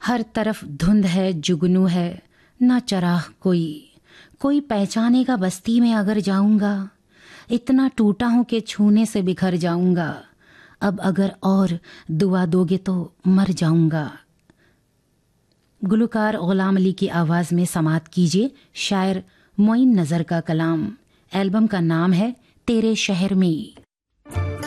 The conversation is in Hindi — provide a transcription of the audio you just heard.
हर तरफ धुंध है, जुगनू है, ना चराग कोई पहचानेगा बस्ती में अगर जाऊंगा। इतना टूटा हूं कि छूने से बिखर जाऊंगा। अब अगर और दुआ दोगे तो मर जाऊंगा। गुलकार गुलाम अली की आवाज़ में समात कीजिए शायर मोइन नज़र का कलाम। एल्बम का नाम है तेरे शहर में।